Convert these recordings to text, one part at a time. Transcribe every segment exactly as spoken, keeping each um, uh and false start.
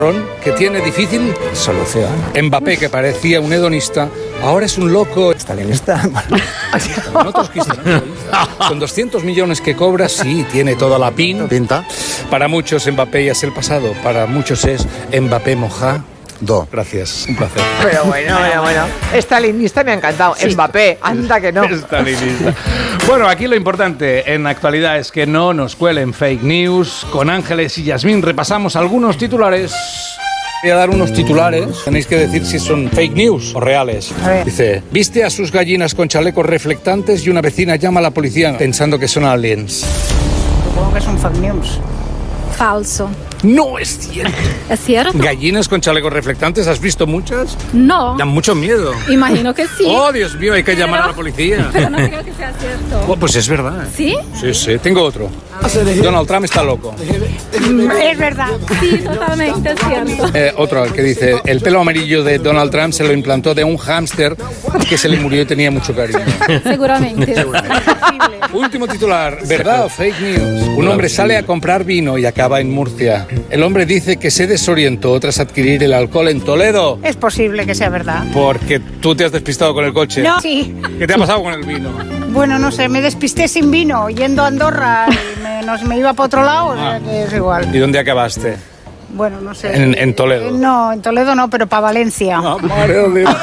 que tiene difícil solución. Mbappé, que parecía un hedonista, ahora es un loco stalinista. Con otros cristianos. Con doscientos millones que cobra, sí, tiene toda la pin. Pinta. Para muchos Mbappé ya es el pasado, para muchos es Mbappé moja. Do. Gracias, un placer. Pero bueno, bueno, bueno. Stalinista me ha encantado. Sí. Mbappé, anda que no. Stalinista. Bueno, aquí lo importante en actualidad es que no nos cuelen fake news. Con Ángeles y Yasmín repasamos algunos titulares. Voy a dar unos titulares. Tenéis que decir si son fake news o reales. Dice, viste a sus gallinas con chalecos reflectantes y una vecina llama a la policía pensando que son aliens. Supongo que son fake news. Falso. No es cierto. ¿Es cierto? ¿Gallinas con chalecos reflectantes? ¿Has visto muchas? No. Dan mucho miedo. Imagino que sí. Oh, Dios mío, hay que pero, llamar a la policía. Pero no creo que sea cierto. Oh, pues es verdad. ¿Sí? Sí, sí. Tengo otro. Donald Trump está loco. Es verdad. Sí, totalmente es cierto. Eh, otro que dice, el pelo amarillo de Donald Trump se lo implantó de un hámster que se le murió y tenía mucho cariño. Seguramente. Último titular, ¿verdad o fake news? Un hombre sale a comprar vino y acaba en Murcia. El hombre dice que se desorientó tras adquirir el alcohol en Toledo. Es posible que sea verdad. Porque tú te has despistado con el coche. No, sí. ¿Qué te ha pasado con el vino? Bueno, no sé, me despisté sin vino, yendo a Andorra y me, no, me iba para otro lado, ah. O sea que es igual. ¿Y dónde acabaste? Bueno, no sé. En, en Toledo. Eh, no, en Toledo no, pero para Valencia. No, madre de Dios.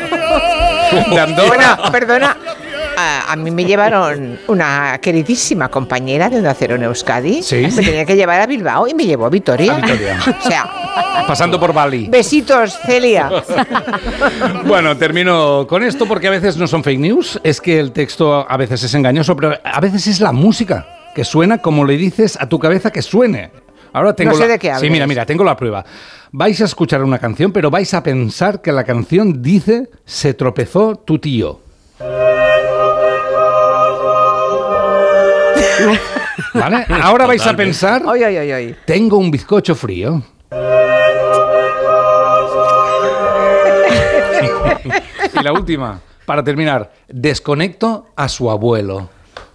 De Andorra. Bueno, perdona. A, a mí me llevaron una queridísima compañera de Onda Cero en Euskadi. Sí. Me tenía que llevar a Bilbao y me llevó a Vitoria. A Vitoria. O sea, pasando por Bali. Besitos, Celia. Bueno, termino con esto porque a veces no son fake news. Es que el texto a veces es engañoso, pero a veces es la música que suena como le dices a tu cabeza que suene. Ahora tengo no sé la... de qué hablas. Sí, mira, mira, tengo la prueba. Vais a escuchar una canción, pero vais a pensar que la canción dice se tropezó tu tío. ¿Vale? Ahora vais a pensar Oy, oy, oy, oy. tengo un bizcocho frío. Y la última, para terminar, desconecto a su abuelo.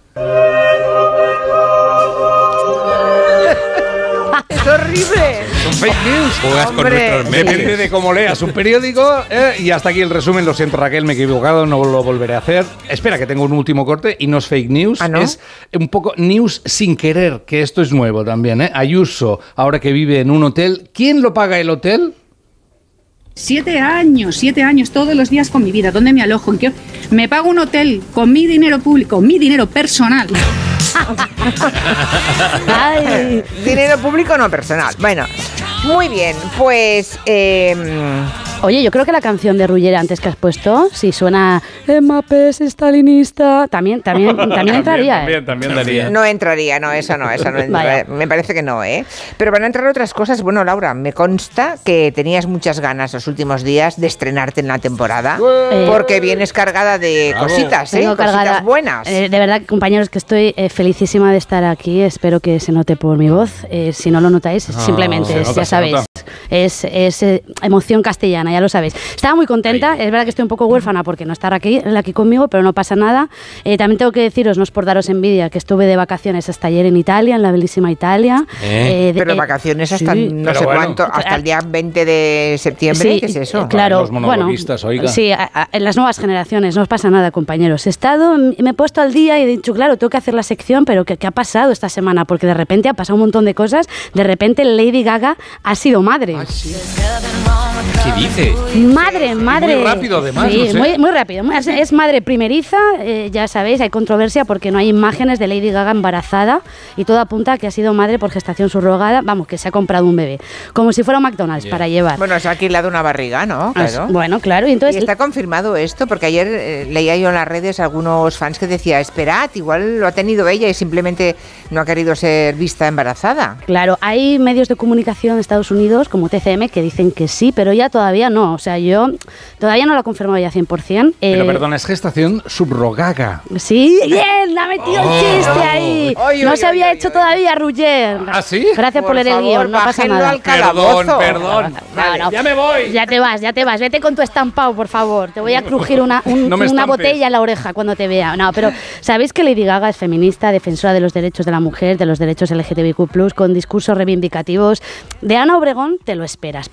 ¡Es horrible! Son fake news. Juegas con nuestros memes. Depende de cómo leas un periódico. Eh, y hasta aquí el resumen. Lo siento, Raquel, me he equivocado, no lo volveré a hacer. Espera, que tengo un último corte y no es fake news. ¿Ah, no? Es un poco news sin querer, que esto es nuevo también. ¿eh? Ayuso, ahora que vive en un hotel. ¿Quién lo paga el hotel? Siete años, siete años, todos los días con mi vida. ¿Dónde me alojo? ¿En qué? Me pago un hotel con mi dinero público, mi dinero personal. Ay, dinero público no personal. Bueno, muy bien, pues... Eh, Oye, yo creo que la canción de Rullera antes que has puesto, si suena Mbappé es stalinista, también, también, también entraría. También, ¿eh? también daría. no entraría, no, eso no, eso no entraría. Me parece que no, ¿eh? Pero van a entrar otras cosas. Bueno, Laura, me consta que tenías muchas ganas los últimos días de estrenarte en la temporada, Eh, porque vienes cargada de Bravo. cositas, ¿eh? Tengo Cositas cargada, buenas. eh, de verdad, compañeros, que estoy eh, felicísima de estar aquí. Espero que se note por mi voz. Eh, si no lo notáis, Ah, simplemente, se es, nota, ya se sabéis, nota. es, es eh, emoción castellana, ya lo sabéis. Estaba muy contenta. Es verdad que estoy un poco huérfana porque no estar aquí, aquí conmigo, pero no pasa nada. Eh, también tengo que deciros, no es por daros envidia, que estuve de vacaciones hasta ayer en Italia, en la bellísima Italia. ¿Eh? Eh, de- Pero eh, vacaciones hasta sí. no Pero sé bueno. cuánto, hasta el día veinte de septiembre, Sí, ¿qué es eso? Claro, Los monologuistas, bueno, oiga. sí, a, a, en las nuevas generaciones, no os pasa nada, compañeros. He estado, me he puesto al día y he dicho, claro, tengo que hacer la sección, pero ¿qué, qué ha pasado esta semana? Porque de repente ha pasado un montón de cosas. De repente Lady Gaga ha sido madre. ¿Qué dice? Madre, madre. muy rápido, además, Sí, no sé. muy, muy rápido. Es, es madre primeriza, eh, ya sabéis, hay controversia porque no hay imágenes de Lady Gaga embarazada y todo apunta a que ha sido madre por gestación subrogada, vamos, que se ha comprado un bebé. Como si fuera un McDonald's Yeah. para llevar. Bueno, se ha alquilado una barriga, ¿no? Ah, Claro. Bueno, claro, y entonces... ¿Y está confirmado esto? Porque ayer eh, leía yo en las redes algunos fans que decía, esperad, igual lo ha tenido ella y simplemente no ha querido ser vista embarazada. Claro, hay medios de comunicación de Estados Unidos como T C M que dicen que sí, pero ella todavía no. O sea, yo todavía no lo he confirmado ya cien por ciento. Pero Eh, perdona, es gestación subrogada. Sí, bien, ha metido Oh. el chiste ahí. Oy, no oy, se oy, había oy, hecho oy. todavía, Ruller. ¿Ah, sí? Gracias por, Por leer el favor, guión, no pasa bájenlo nada. al calabozo. perdón. No, no. Ya me voy. Ya te vas, ya te vas. Vete con tu estampado, por favor. Te voy a crujir una, un- No me una estampes. botella en la oreja cuando te vea. No, pero ¿sabéis que Lady Gaga es feminista, defensora de los derechos de la mujer, de los derechos L G T B Q plus, con discursos reivindicativos? De Ana Obregón te te lo esperas.